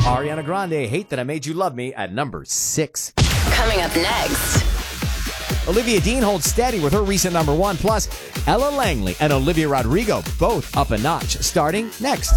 Ariana Grande, Hate That I Made You Love Me, at number 6. Coming up next. Olivia Dean holds steady with her recent number 1. Plus, Ella Langley and Olivia Rodrigo both up a notch. Starting next.